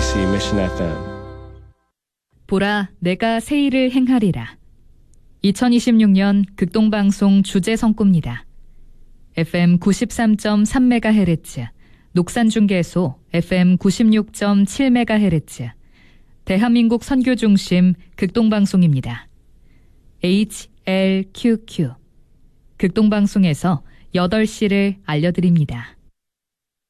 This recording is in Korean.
KBC Mission FM. 보라, 내가 새 일을 행하리라. 2026년 극동방송 주제 성구입니다. FM 93.3MHz, 녹산중계소 FM 96.7MHz, 대한민국 선교중심 극동방송입니다. HLQQ, 극동방송에서 8시를 알려드립니다.